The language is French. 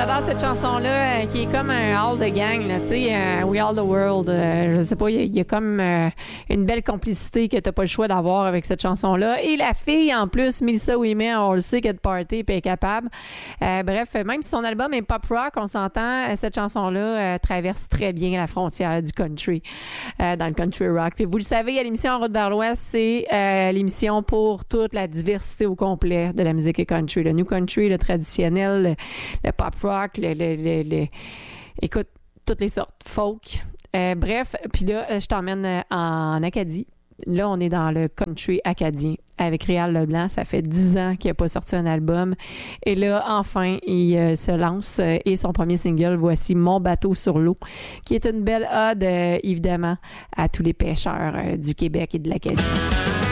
j'adore cette chanson-là qui est comme un all de gang, là, tu sais, We All the World. Je sais pas, il y a comme une belle complicité que t'as pas le choix d'avoir avec cette chanson-là. Et la fille, en plus, Melissa Ouimet, on le sait qu'elle est de party et est capable. Bref, même si son album est pop rock, on s'entend, cette chanson-là traverse très bien la frontière du country, dans le country rock. Puis vous le savez, à l'émission En route vers l'Ouest, c'est l'émission pour toute la diversité au complet de la musique country. Le new country, le traditionnel, le pop rock, écoute, toutes les sortes, folk. Bref, puis là, je t'emmène en Acadie. Là, on est dans le country acadien avec Réal Leblanc. Ça fait 10 ans qu'il n'a pas sorti un album. Et là, enfin, il se lance et son premier single, voici Mon bateau sur l'eau, qui est une belle ode, évidemment, à tous les pêcheurs du Québec et de l'Acadie.